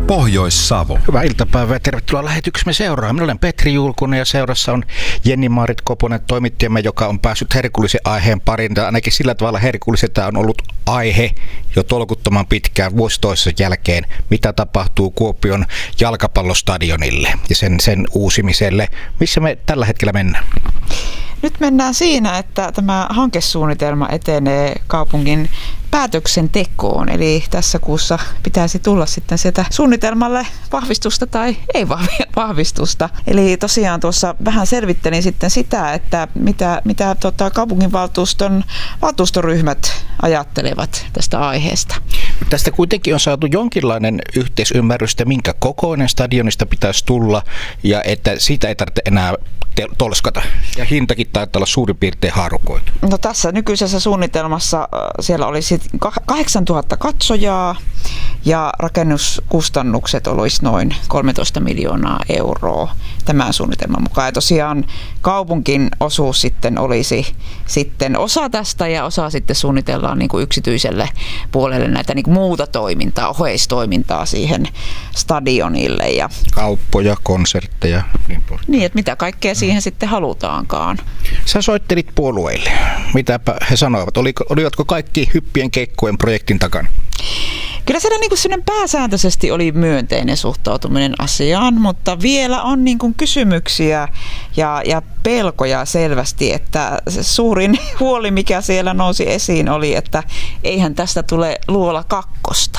Pohjois-Savo. Hyvää iltapäivää ja tervetuloa lähetyksemme seuraan. Minä olen Petri Julkunen ja seurassa on Jenni-Maarit Koponen, toimittajamme, joka on päässyt herkullisen aiheen pariin. Ainakin sillä tavalla herkullisen tämä on ollut aihe jo tolkuttoman pitkään vuosi toisensa jälkeen. Mitä tapahtuu Kuopion jalkapallostadionille ja sen uusimiselle? Missä me tällä hetkellä mennään? Nyt mennään siinä, että tämä hankesuunnitelma etenee kaupungin päätöksentekoon. Eli tässä kuussa pitäisi tulla sitten sieltä suunnitelmalle vahvistusta tai ei vahvistusta. Eli tosiaan tuossa vähän selvittelin sitten sitä, että mitä kaupunginvaltuuston valtuustoryhmät ajattelevat tästä aiheesta. Tästä kuitenkin on saatu jonkinlainen yhteisymmärrystä, minkä kokoinen stadionista pitäisi tulla ja että siitä ei tarvitse enää tolskata. Ja hintakin taitaa olla suurin piirtein haarukoitu. No tässä nykyisessä suunnitelmassa siellä olisi 8000 katsojaa ja rakennuskustannukset olisi noin 13 miljoonaa euroa tämän suunnitelman mukaan. Ja tosiaan kaupunkin osuus sitten olisi sitten osa tästä ja osa sitten suunnitellaan niin kuin yksityiselle puolelle näitä niin kuin muuta toimintaa, oheistoimintaa siihen stadionille. Ja kauppoja, konsertteja. Niin, että mitä kaikkea siihen sitten halutaankaan. Sä soittelit puolueille. Mitäpä he sanoivat? Olivatko kaikki hyppien keikkojen projektin takana? Kyllä siellä niin kuin pääsääntöisesti oli myönteinen suhtautuminen asiaan, mutta vielä on niin kuin kysymyksiä ja pelkoja selvästi, että se suurin huoli, mikä siellä nousi esiin, oli, että eihän tästä tule Luola 2.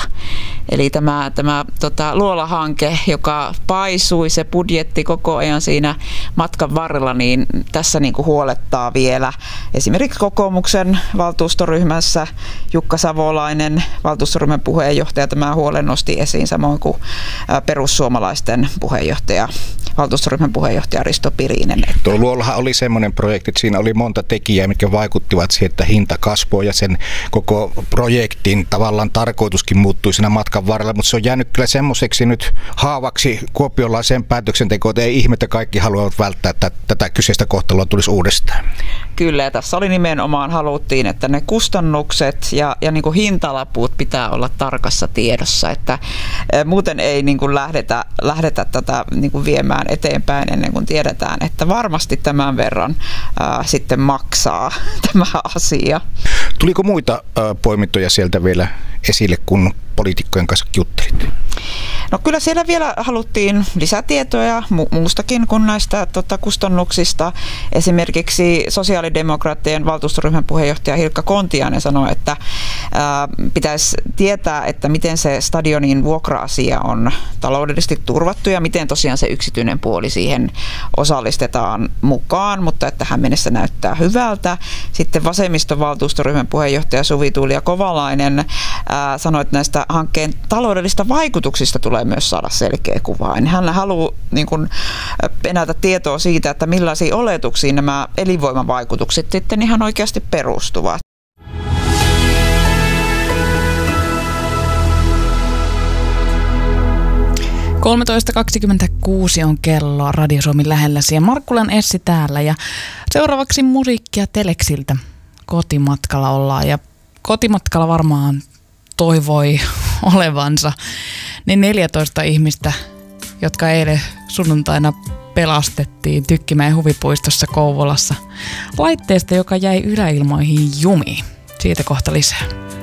Eli tämä Luola-hanke, joka paisui se budjetti koko ajan siinä matkan varrella, niin tässä niin kuin huolettaa vielä. Esimerkiksi kokoomuksen valtuustoryhmässä Jukka Savolainen, valtuustoryhmän puheenjohtaja, tämä huolen nosti esiin, samoin kuin perussuomalaisten valtuustoryhmän puheenjohtaja Risto Pirinen. Tuo Luolahan oli semmoinen projekti, että siinä oli monta tekijää, mitkä vaikuttivat siihen, että hinta kasvoi ja sen koko projektin tavallaan tarkoituskin muuttui siinä matkan varrella, mutta se on jäänyt kyllä semmoiseksi nyt haavaksi kuopiolaiseen päätöksentekoon, että ei ihmettä kaikki haluavat välttää, että tätä kyseistä kohtelua tulisi uudestaan. Kyllä, ja tässä oli nimenomaan haluttiin, että ne kustannukset ja niin kuin hintalaput pitää olla tarkassa tiedossa, että muuten ei niin kuin lähdetä tätä niin kuin viemään eteenpäin ennen kuin tiedetään, että varmasti tämän verran sitten maksaa tämä asia. Tuliko muita poimintoja sieltä vielä esille, kun poliitikkojen kanssa juttelit? No kyllä siellä vielä haluttiin lisätietoja muustakin kuin näistä kustannuksista. Esimerkiksi sosiaalidemokraattien valtuustoryhmän puheenjohtaja Hilkka Kontiainen sanoi, että pitäisi tietää, että miten se stadionin vuokra-asia on taloudellisesti turvattu ja miten tosiaan se yksityinen puoli siihen osallistetaan mukaan, mutta että tähän mennessä näyttää hyvältä. Sitten vasemmiston valtuustoryhmän puheenjohtaja Suvi-Tuulia Kovalainen sanoi, että näistä hankkeen taloudellista vaikutuksista tulee myös saada selkeä kuva. Hän haluaa niin kuin penätä tietoa siitä, että millaisiin oletuksiin nämä elinvoimavaikutukset sitten ihan oikeasti perustuvat. .26 on kello Radio Suomen lähelläsi ja Markkulan Essi täällä ja seuraavaksi musiikkia Teleksiltä. Kotimatkalla ollaan ja kotimatkalla varmaan toivoi olevansa ne 14 ihmistä, jotka eilen sunnuntaina pelastettiin Tykkimäen huvipuistossa Kouvolassa laitteesta, joka jäi yläilmoihin jumiin. Siitä kohta lisää.